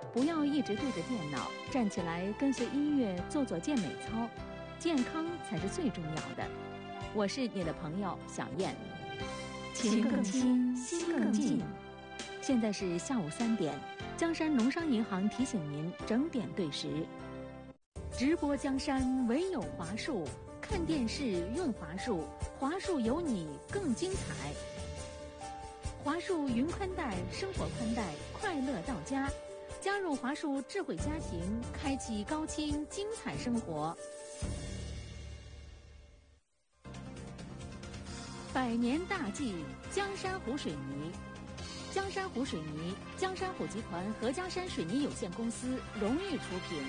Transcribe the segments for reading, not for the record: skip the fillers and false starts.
不要一直对着电脑，站起来跟随音乐做做健美操，健康才是最重要的。我是你的朋友小燕。情更亲，心更近。现在是下午3点，江山农商银行提醒您整点对时。直播江山唯有华数，看电视用华数，华数有你更精彩。华数云宽带，生活宽带，快乐到家。加入华数智慧家庭，开启高清精彩生活。100年大计，江山湖水泥。江山湖水泥，江山湖集团合江山水泥有限公司荣誉出品。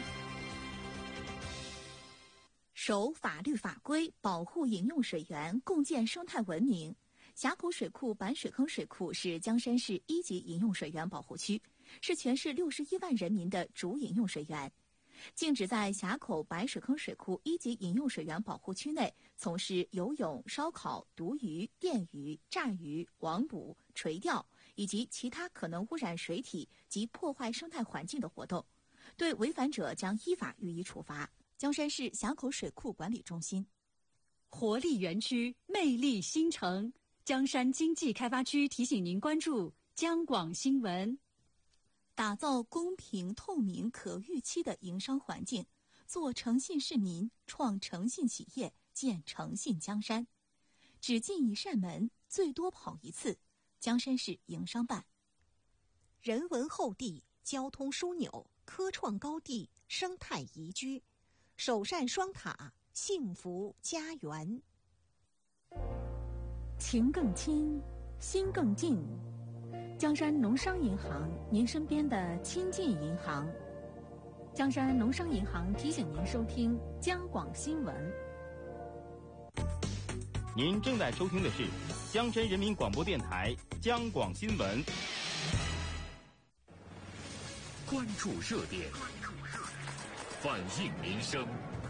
守法律法规，保护饮用水源，共建生态文明。峡口水库板水坑水库是江山市1级饮用水源保护区，是全市61万人民的主饮用水源。禁止在峡口白水坑水库1级饮用水源保护区内从事游泳、烧烤、毒鱼、电鱼、炸鱼、网捕、垂钓以及其他可能污染水体及破坏生态环境的活动，对违反者将依法予以处罚。江山市峡口水库管理中心。 活力园区，魅力新城。江山经济开发区提醒您关注江广新闻。 打造公平、透明、可预期的营商环境，做诚信市民，创诚信企业，建诚信江山。只进一扇门，最多跑一次。江山市营商办。 人文厚地，交通枢纽，科创高地，生态宜居，首善双塔，幸福家园。 情更亲，心更近。江山农商银行，您身边的亲近银行。江山农商银行提醒您收听江广新闻。 您正在收听的是江山人民广播电台江广新闻。 关注热点，反映民生，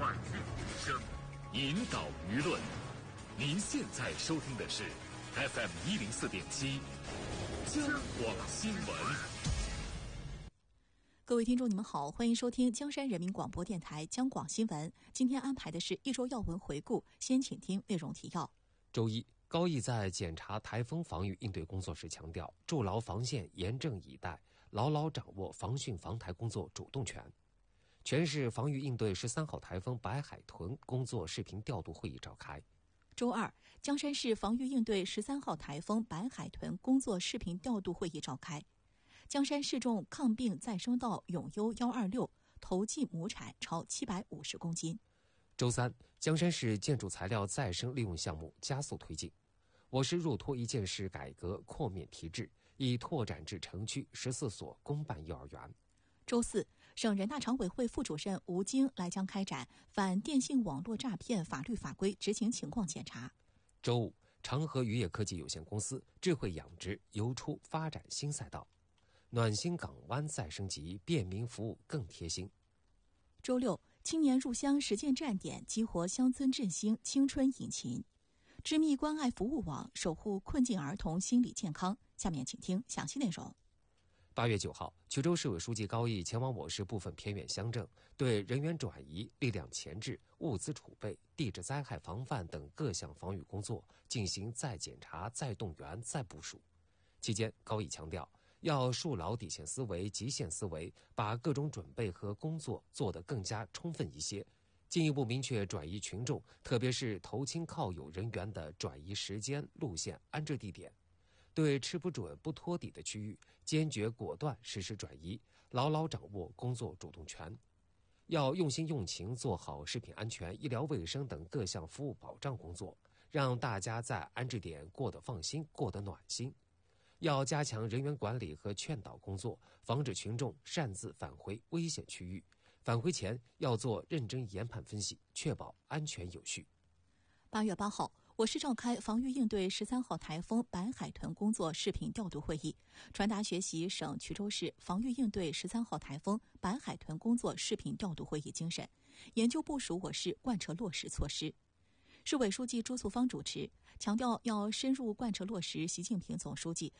引导舆论。您现在收听的是 FM104.7 江广新闻。 各位听众，你们好，欢迎收听江山人民广播电台江广新闻。今天安排的是一周要闻回顾，先请听内容提要。 周一，高毅在检查台风防御应对工作时强调，筑牢防线，严阵以待，牢牢掌握防汛防台工作主动权。全市防御应对13号台风白海豚工作视频调度会议召开。 周二，江山市防御应对13号台风白海豚工作视频调度会议召开。江山市种抗病再生稻永优126头季亩产超750公斤。 周三，江山市建筑材料再生利用项目加速推进。我市入托一件事改革扩面提质，已拓展至城区14所公办幼儿园。 周四，省人大常委会副主任吴京来江开展反电信网络诈骗法律法规执行情况检查。 周五，长河渔业科技有限公司智慧养殖游出发展新赛道，暖心港湾再升级，便民服务更贴心。 周六，青年入乡实践站点激活乡村振兴青春引擎，知密关爱服务网守护困境儿童心理健康。下面请听详细内容。 8月9号，衢州市委书记高毅前往我市部分偏远乡镇，对人员转移、力量前置、物资储备、地质灾害防范等各项防御工作进行再检查、再动员、再部署。期间，高毅强调，要树牢底线思维、极限思维，把各种准备和工作做得更加充分一些，进一步明确转移群众，特别是投亲靠友人员的转移时间、路线、安置地点。对吃不准不托底的区域，坚决果断实施转移，牢牢掌握工作主动权。要用心用情做好食品安全、医疗卫生等各项服务保障工作，让大家在安置点过得放心、过得暖心。要加强人员管理和劝导工作，防止群众擅自返回危险区域。返回前要做认真研判分析，确保安全有序。 8月8号，我市召开防御应对13号台风白海豚工作视频调度会议，传达学习省衢州市防御应对13号台风白海豚工作视频调度会议精神，研究部署我市贯彻落实措施。市委书记朱素芳主持，强调要深入贯彻落实习近平总书记